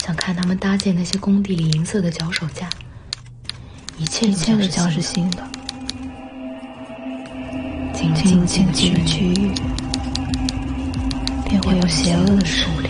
想看他们搭建那些工地里银色的脚手架，一切都将是新的。静静的去了区域，便会有邪恶的势力。